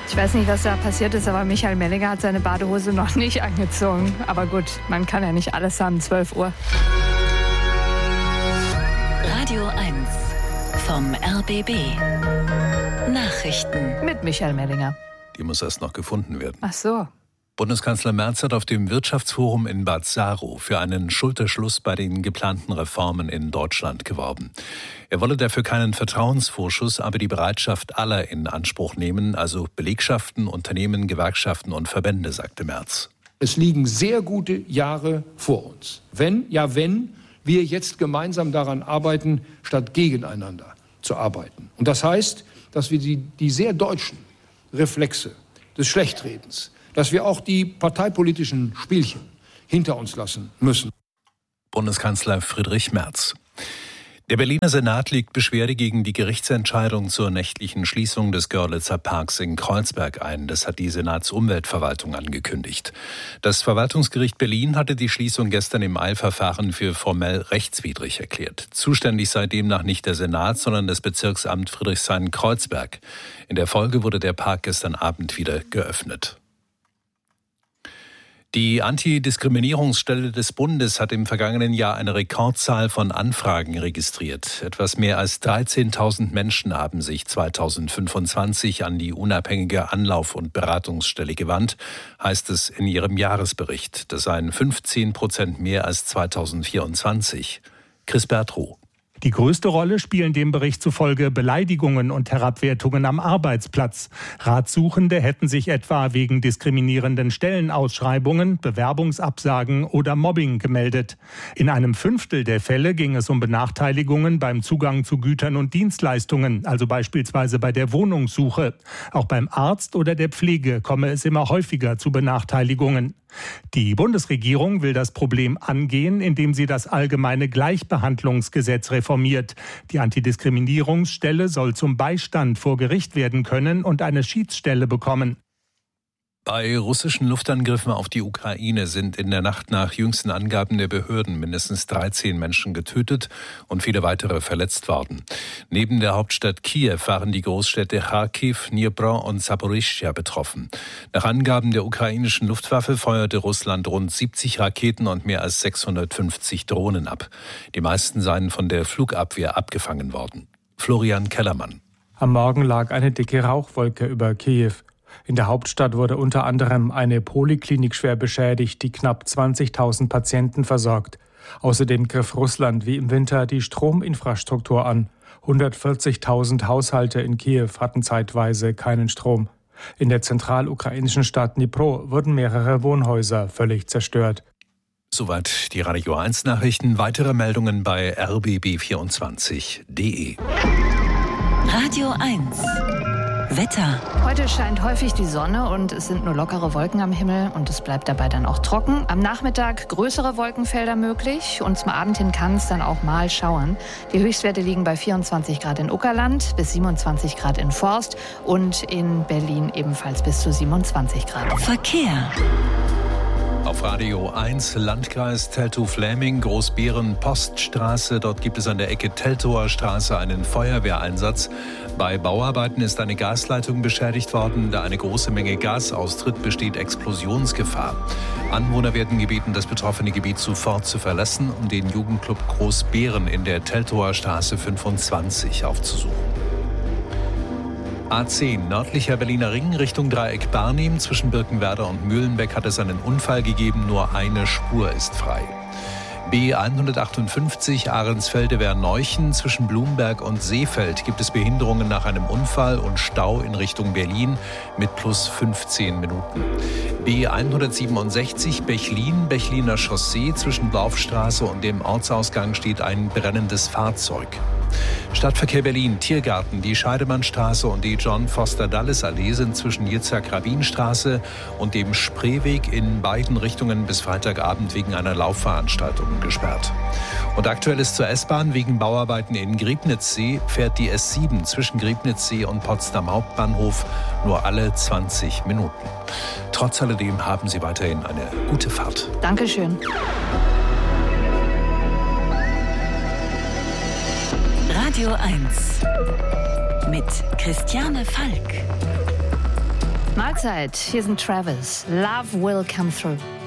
Ich weiß nicht, was da passiert ist, aber Michael Mellinger hat seine Badehose noch nicht angezogen. Aber gut, man kann ja nicht alles haben, 12 Uhr. Radio 1 vom RBB. Nachrichten. Mit Michael Mellinger. Die muss erst noch gefunden werden. Ach so. Bundeskanzler Merz hat auf dem Wirtschaftsforum in Bad Saro für einen Schulterschluss bei den geplanten Reformen in Deutschland geworben. Er wolle dafür keinen Vertrauensvorschuss, aber die Bereitschaft aller in Anspruch nehmen, also Belegschaften, Unternehmen, Gewerkschaften und Verbände, sagte Merz. Es liegen sehr gute Jahre vor uns. Wenn wir jetzt gemeinsam daran arbeiten, statt gegeneinander zu arbeiten. Und das heißt, dass wir die sehr deutschen Reflexe des Schlechtredens, dass wir auch die parteipolitischen Spielchen hinter uns lassen müssen. Bundeskanzler Friedrich Merz. Der Berliner Senat legt Beschwerde gegen die Gerichtsentscheidung zur nächtlichen Schließung des Görlitzer Parks in Kreuzberg ein. Das hat die Senatsumweltverwaltung angekündigt. Das Verwaltungsgericht Berlin hatte die Schließung gestern im Eilverfahren für formell rechtswidrig erklärt. Zuständig sei demnach nicht der Senat, sondern das Bezirksamt Friedrichshain-Kreuzberg. In der Folge wurde der Park gestern Abend wieder geöffnet. Die Antidiskriminierungsstelle des Bundes hat im vergangenen Jahr eine Rekordzahl von Anfragen registriert. Etwas mehr als 13.000 Menschen haben sich 2025 an die unabhängige Anlauf- und Beratungsstelle gewandt, heißt es in ihrem Jahresbericht. Das seien 15% mehr als 2024. Chris Bertrow. Die größte Rolle spielen dem Bericht zufolge Beleidigungen und Herabwertungen am Arbeitsplatz. Ratsuchende hätten sich etwa wegen diskriminierenden Stellenausschreibungen, Bewerbungsabsagen oder Mobbing gemeldet. In einem Fünftel der Fälle ging es um Benachteiligungen beim Zugang zu Gütern und Dienstleistungen, also beispielsweise bei der Wohnungssuche. Auch beim Arzt oder der Pflege komme es immer häufiger zu Benachteiligungen. Die Bundesregierung will das Problem angehen, indem sie das allgemeine Gleichbehandlungsgesetz reformiert. Die Antidiskriminierungsstelle soll zum Beistand vor Gericht werden können und eine Schiedsstelle bekommen. Bei russischen Luftangriffen auf die Ukraine sind in der Nacht nach jüngsten Angaben der Behörden mindestens 13 Menschen getötet und viele weitere verletzt worden. Neben der Hauptstadt Kiew waren die Großstädte Charkiw, Dnipro und Saporischschja betroffen. Nach Angaben der ukrainischen Luftwaffe feuerte Russland rund 70 Raketen und mehr als 650 Drohnen ab. Die meisten seien von der Flugabwehr abgefangen worden. Florian Kellermann. Am Morgen lag eine dicke Rauchwolke über Kiew. In der Hauptstadt wurde unter anderem eine Poliklinik schwer beschädigt, die knapp 20.000 Patienten versorgt. Außerdem griff Russland wie im Winter die Strominfrastruktur an. 140.000 Haushalte in Kiew hatten zeitweise keinen Strom. In der zentralukrainischen Stadt Dnipro wurden mehrere Wohnhäuser völlig zerstört. Soweit die Radio 1 Nachrichten. Weitere Meldungen bei rbb24.de. Radio 1 Wetter. Heute scheint häufig die Sonne und es sind nur lockere Wolken am Himmel und es bleibt dabei dann auch trocken. Am Nachmittag größere Wolkenfelder möglich und zum Abend hin kann es dann auch mal schauern. Die Höchstwerte liegen bei 24 Grad in Uckerland, bis 27 Grad in Forst und in Berlin ebenfalls bis zu 27 Grad. Verkehr. Auf Radio 1 Landkreis Teltow-Fläming, Großbeeren-Poststraße. Dort gibt es an der Ecke Teltower Straße einen Feuerwehreinsatz. Bei Bauarbeiten ist eine Gasleitung beschädigt worden. Da eine große Menge Gas austritt, besteht Explosionsgefahr. Anwohner werden gebeten, das betroffene Gebiet sofort zu verlassen, um den Jugendclub Großbeeren in der Teltower Straße 25 aufzusuchen. A10, nördlicher Berliner Ring, Richtung Dreieck Barnim. Zwischen Birkenwerder und Mühlenbeck hat es einen Unfall gegeben, nur eine Spur ist frei. B158, Ahrensfelde-Werneuchen. Zwischen Blumberg und Seefeld gibt es Behinderungen nach einem Unfall und Stau in Richtung Berlin mit plus 15 Minuten. B167, Bechlin, Bechliner Chaussee. Zwischen Dorfstraße und dem Ortsausgang steht ein brennendes Fahrzeug. Stadtverkehr Berlin, Tiergarten, die Scheidemannstraße und die John-Foster-Dulles-Allee sind zwischen Yitzhak-Rabin-Straße und dem Spreeweg in beiden Richtungen bis Freitagabend wegen einer Laufveranstaltung gesperrt. Und aktuell ist zur S-Bahn wegen Bauarbeiten in Griebnitzsee fährt die S7 zwischen Griebnitzsee und Potsdam Hauptbahnhof nur alle 20 Minuten. Trotz alledem haben Sie weiterhin eine gute Fahrt. Dankeschön. Radio 1 mit Christiane Falk. Mahlzeit, hier sind Travis. Love will come through.